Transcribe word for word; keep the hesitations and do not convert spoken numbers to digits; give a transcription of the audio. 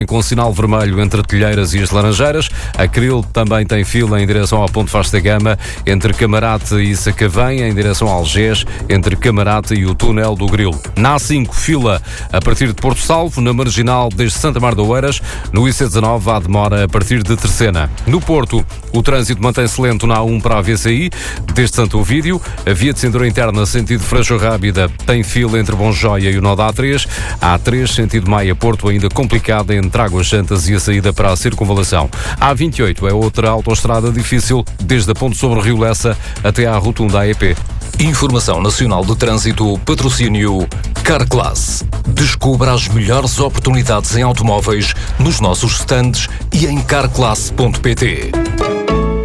com sinal vermelho entre Telheiras e as Laranjeiras. A Cril também tem fila em direção ao Ponte Vasta Gama, entre Camarate e Sacavém, em direção a Algés, entre Camarate e o Túnel do Grilo. Na A cinco, fila a partir de Porto Salvo, na Marginal desde Santa Mar de Oeiras. No I C dezanove há demora a partir de Terceira. No Porto, o trânsito mantém-se lento na A um para a V C I, desde Santo Ovídio. A via de cintura interna, sentido Freixo Rábida, tem fila entre Bom Joia e o nó da A três. A A três, sentido Maia-Porto, ainda complicada entre Águas Santas e a saída para a Circunvalação. A A vinte e oito é outra autoestrada difícil, desde a Ponte sobre o Rio Lessa até à Rotunda A E P. Informação Nacional de Trânsito, patrocínio Carclass. Descubra as melhores oportunidades em automóveis nos nossos stands e em carclass ponto pt.